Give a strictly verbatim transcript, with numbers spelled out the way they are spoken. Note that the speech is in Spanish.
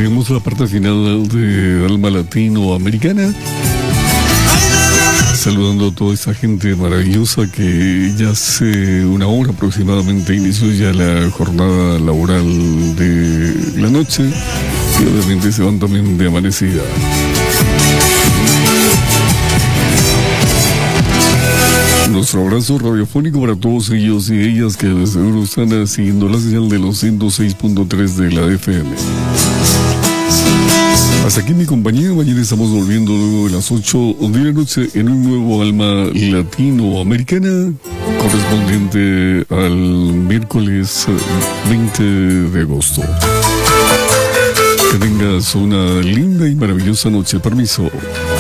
Llegamos a la parte final de Alma Latinoamericana. Saludando a toda esa gente maravillosa que ya hace una hora aproximadamente inició ya la jornada laboral de la noche y obviamente se van también de amanecida. Nuestro abrazo radiofónico para todos ellos y ellas que desde seguro están siguiendo la señal de los ciento seis punto tres de la F M. Hasta aquí mi compañía, mañana estamos volviendo luego de las ocho de la noche en un nuevo Alma Latinoamericana correspondiente al miércoles veinte de agosto. Que tengas una linda y maravillosa noche. Permiso.